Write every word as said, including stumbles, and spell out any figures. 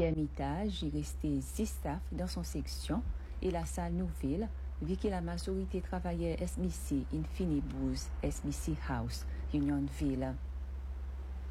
Deuxième étage, il restait six staff dans son section et la salle nouvelle, vu que la majorité travaillait S B C Infinibus, S B C House, Unionville.